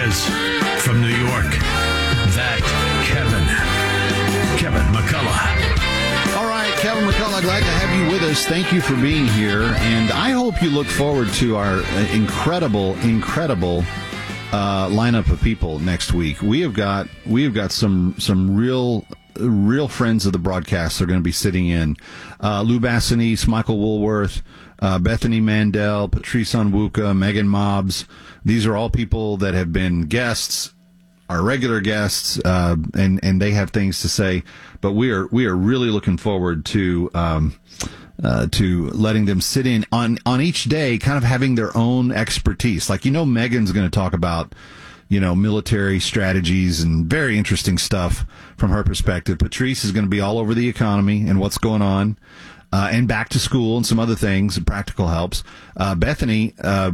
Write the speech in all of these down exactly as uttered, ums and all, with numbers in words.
is from New York, that Kevin, Kevin McCullough. All right, Kevin McCullough, glad to have you with us. Thank you for being here, and I hope you look forward to our incredible, incredible uh, lineup of people next week. We have got we have got some some real. real friends of the broadcast are going to be sitting in. Uh, Lou Bassanese, Michael Woolworth, uh, Bethany Mandel, Patrice Onwuka, Megan Mobbs. These are all people that have been guests, our regular guests, uh, and, and they have things to say. But we are we are really looking forward to um, uh, to letting them sit in on, on each day, kind of having their own expertise. Like, you know, Megan's going to talk about you know, military strategies and very interesting stuff from her perspective. Patrice is going to be all over the economy and what's going on, uh, and back to school and some other things, and practical helps. Uh, Bethany, uh,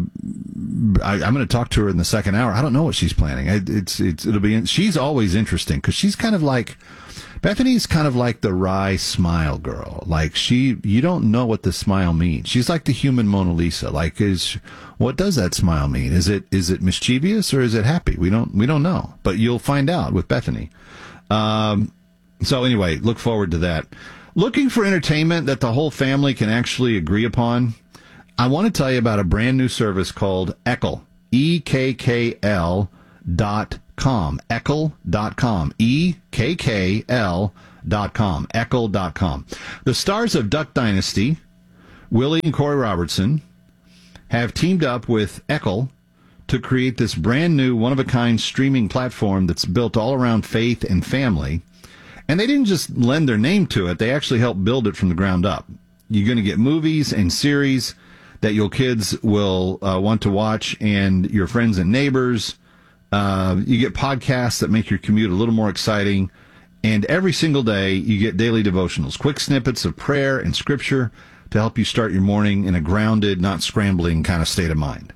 I, I'm going to talk to her in the second hour. I don't know what she's planning. It, it's, it's, it'll be, she's always interesting because she's kind of like, Bethany's kind of like the wry smile girl. Like, she, you don't know what the smile means. She's like the human Mona Lisa. Like, is, what does that smile mean? Is it, is it mischievous or is it happy? We don't, we don't know, but you'll find out with Bethany. Um, so anyway, look forward to that. Looking for entertainment that the whole family can actually agree upon? I want to tell you about a brand new service called Eckl, E K K L dot com. Eckl dot com. E K K L dot com. Eckl dot com. The stars of Duck Dynasty, Willie and Corey Robertson, have teamed up with Eckl to create this brand new one-of-a-kind streaming platform that's built all around faith and family. And they didn't just lend their name to it. They actually helped build it from the ground up. You're going to get movies and series that your kids will uh, want to watch, and your friends and neighbors. Uh, you get podcasts that make your commute a little more exciting. And every single day, you get daily devotionals, quick snippets of prayer and scripture to help you start your morning in a grounded, not scrambling kind of state of mind.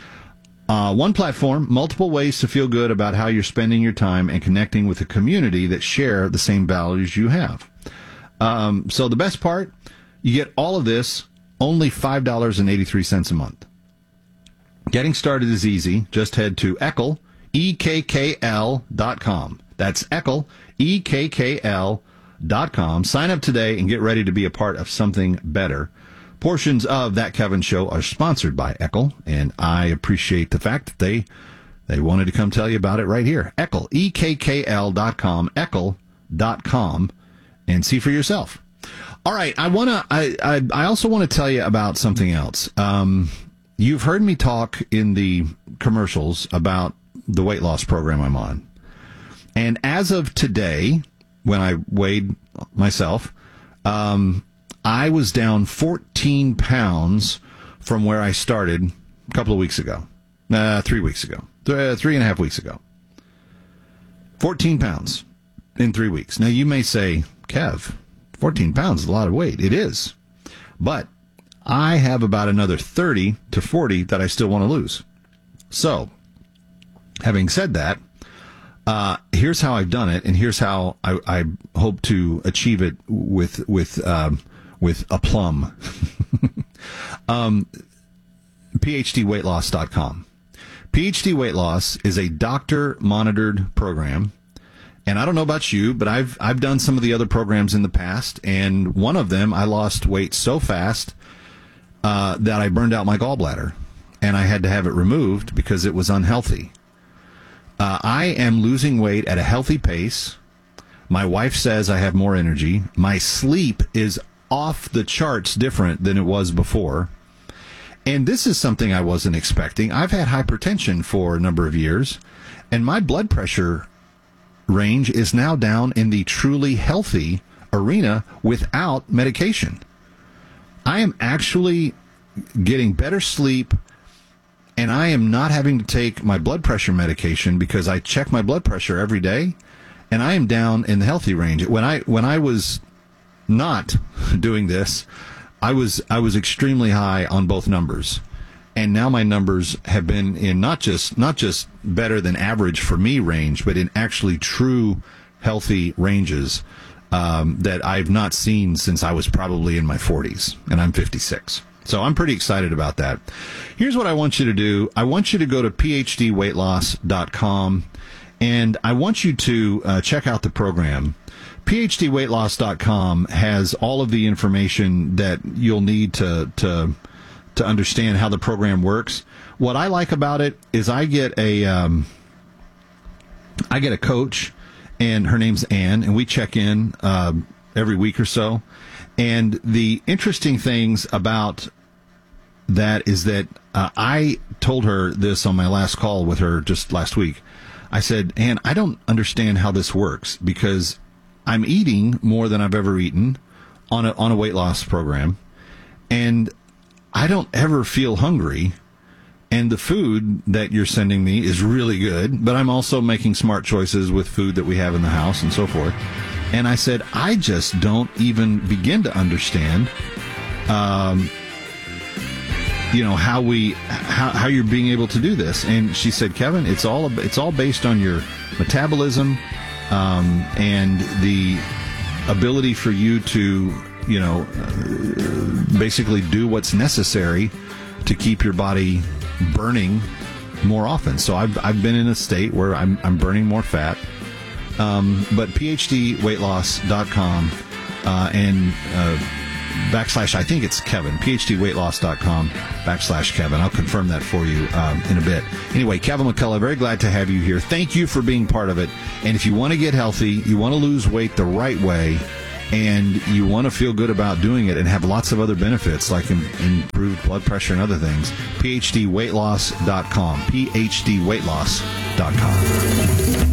Uh, one platform, multiple ways to feel good about how you're spending your time and connecting with a community that share the same values you have. Um, so the best part, you get all of this, only five dollars and eighty-three cents a month. Getting started is easy. Just head to Eckl, E K K L dot com. That's Eckl, E K K L dot com. Sign up today and get ready to be a part of something better. Portions of That Kevin Show are sponsored by Eckl, and I appreciate the fact that they they wanted to come tell you about it right here. Eckl, E K K L dot com, Eckl dot com, and see for yourself. All right, I want to. I, I I also want to tell you about something else. Um, you've heard me talk in the commercials about the weight loss program I'm on, and as of today, when I weighed myself, um, I was down fourteen pounds from where I started a couple of weeks ago, uh, three weeks ago, th- three and a half weeks ago. fourteen pounds in three weeks. Now, you may say, Kev, fourteen pounds is a lot of weight. It is. But I have about another thirty to forty that I still want to lose. So, having said that, uh, here's how I've done it, and here's how I, I hope to achieve it with with um, with aplomb. um, P H D weight loss dot com. P H D Weight Loss is a doctor-monitored program. And I don't know about you, but I've I've done some of the other programs in the past, and one of them I lost weight so fast uh, that I burned out my gallbladder, and I had to have it removed because it was unhealthy. Uh, I am losing weight at a healthy pace. My wife says I have more energy. My sleep is off the charts different than it was before. And this is something I wasn't expecting. I've had hypertension for a number of years, and my blood pressure range is now down in the truly healthy arena without medication. I am actually getting better sleep, and I am not having to take my blood pressure medication because I check my blood pressure every day, and I am down in the healthy range. When I when I was not doing this, I was I was extremely high on both numbers. And now my numbers have been in not just not just better than average for me range, but in actually true healthy ranges um, that I've not seen since I was probably in my forties, and I'm fifty-six. So I'm pretty excited about that. Here's what I want you to do. I want you to go to p h d weight loss dot com, and I want you to uh, check out the program. p h d weight loss dot com has all of the information that you'll need to to to understand how the program works. What I like about it is I get a um, I get a coach, and her name's Ann, and we check in uh, every week or so. And the interesting things about that is that uh, I told her this on my last call with her just last week. I said, Ann, I don't understand how this works because I'm eating more than I've ever eaten on a, on a weight loss program, and I don't ever feel hungry. And the food that you're sending me is really good, but I'm also making smart choices with food that we have in the house and so forth. And I said, I just don't even begin to understand, um, you know, how we, how, how you're being able to do this. And she said, Kevin, it's all, it's all based on your metabolism, um, and the ability for you to, you know, uh, basically do what's necessary to keep your body burning more often. So I've I've been in a state where I'm I'm burning more fat. Um, but p h d weight loss dot com uh, and uh, backslash I think it's Kevin p h d weight loss dot com backslash Kevin. I'll confirm that for you um, in a bit. Anyway, Kevin McCullough, very glad to have you here. Thank you for being part of it. And if you want to get healthy, you want to lose weight the right way, and you want to feel good about doing it and have lots of other benefits like im- improved blood pressure and other things, p h d weight loss dot com. p h d weight loss dot com.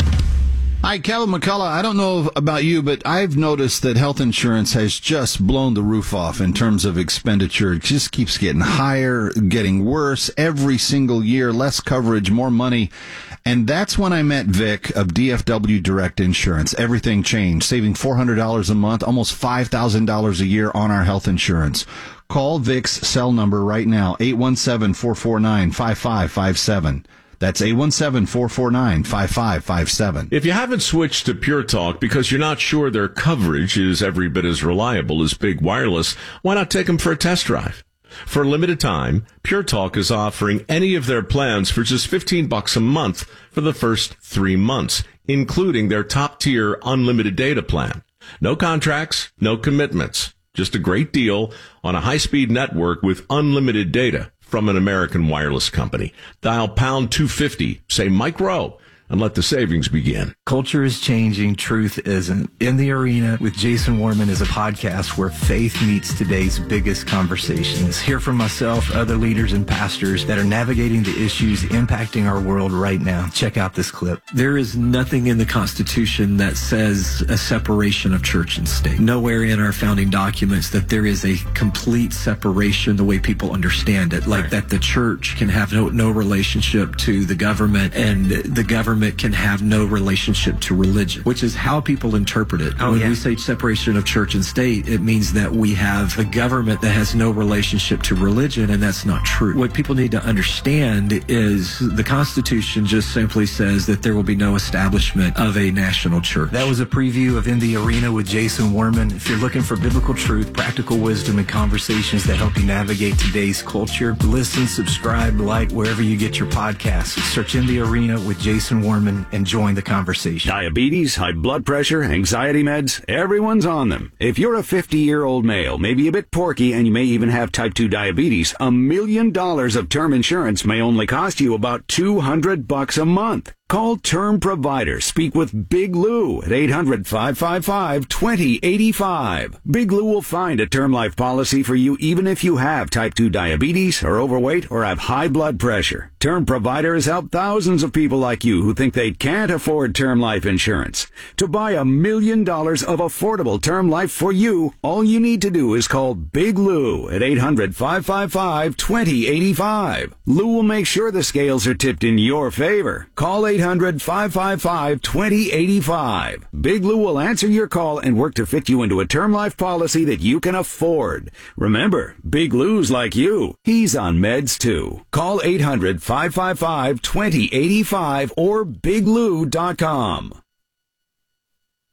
Hi, Kevin McCullough. I don't know about you, but I've noticed that health insurance has just blown the roof off in terms of expenditure. It just keeps getting higher, getting worse every single year, less coverage, more money. And that's when I met Vic of D F W Direct Insurance. Everything changed, saving four hundred dollars a month, almost five thousand dollars a year on our health insurance. Call Vic's cell number right now, eight one seven, four four nine, five five five seven. That's eight one seven, four four nine, five five five seven. If you haven't switched to Pure Talk because you're not sure their coverage is every bit as reliable as Big Wireless, why not take them for a test drive? For a limited time, Pure Talk is offering any of their plans for just fifteen bucks a month for the first three months, including their top-tier unlimited data plan. No contracts, no commitments. Just a great deal on a high-speed network with unlimited data from an American wireless company. Dial pound two fifty, say Mike Rowe, and let the savings begin. Culture is changing, truth isn't. In the Arena with Jason Warman is a podcast where faith meets today's biggest conversations. Hear from myself, other leaders and pastors that are navigating the issues impacting our world right now. Check out this clip. There is nothing in the Constitution that says a separation of church and state. Nowhere in our founding documents that there is a complete separation the way people understand it, like that the church can have no, no relationship to the government and the government can have no relationship to religion, which is how people interpret it. Oh, when yeah. we say separation of church and state, it means that we have a government that has no relationship to religion, and that's not true. What people need to understand is the Constitution just simply says that there will be no establishment of a national church. That was a preview of In the Arena with Jason Warman. If you're looking for biblical truth, practical wisdom, and conversations that help you navigate today's culture, listen, subscribe, like wherever you get your podcasts. Search In the Arena with Jason Warman and join the conversation. Diabetes, high blood pressure, anxiety meds, everyone's on them. If you're a fifty-year-old male, maybe a bit porky, and you may even have type two diabetes, a million dollars of term insurance may only cost you about two hundred bucks a month. Call Term Provider. Speak with Big Lou at eight hundred, five five five, two zero eight five. Big Lou will find a term life policy for you even if you have type two diabetes, are overweight, or have high blood pressure. Term Provider has helped thousands of people like you who think they can't afford term life insurance. To buy a million dollars of affordable term life for you, all you need to do is call Big Lou at eight hundred, five five five, two zero eight five. Lou will make sure the scales are tipped in your favor. Call eight hundred, five five five, two zero eight five. Big Lou will answer your call and work to fit you into a term life policy that you can afford. Remember, Big Lou's like you. He's on meds too. Call eight hundred, five five five, two zero eight five or big lou dot com.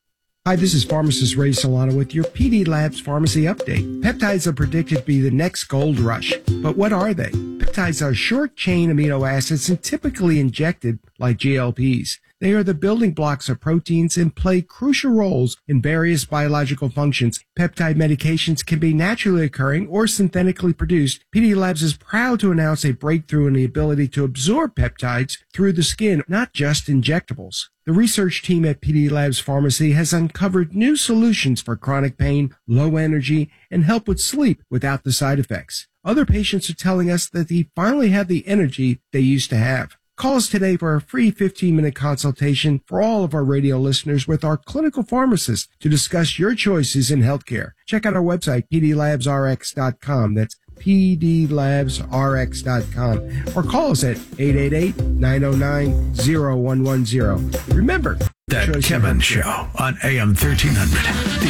Hi, this is pharmacist Ray Solano with your P D Labs Pharmacy Update. Peptides are predicted to be the next gold rush. But what are they? Peptides are short-chain amino acids and typically injected like G L Ps. They are the building blocks of proteins and play crucial roles in various biological functions. Peptide medications can be naturally occurring or synthetically produced. P D Labs is proud to announce a breakthrough in the ability to absorb peptides through the skin, not just injectables. The research team at P D Labs Pharmacy has uncovered new solutions for chronic pain, low energy, and help with sleep without the side effects. Other patients are telling us that they finally have the energy they used to have. Call us today for a free fifteen-minute consultation for all of our radio listeners with our clinical pharmacist to discuss your choices in healthcare. Check out our website, p d labs r x dot com. That's p d labs r x dot com. Or call us at eight eight eight, nine oh nine, oh one one oh. Remember, That Kevin Show on A M thirteen hundred.